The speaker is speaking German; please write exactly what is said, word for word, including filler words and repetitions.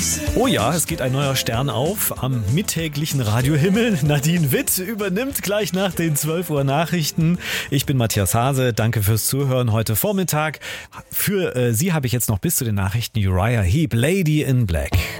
Oh ja, es geht ein neuer Stern auf am mittäglichen Radiohimmel. Nadine Witt übernimmt gleich nach den zwölf Uhr Nachrichten. Ich bin Matthias Hase, danke fürs Zuhören heute Vormittag. Für äh, Sie habe ich jetzt noch bis zu den Nachrichten Uriah Heep, Lady in Black.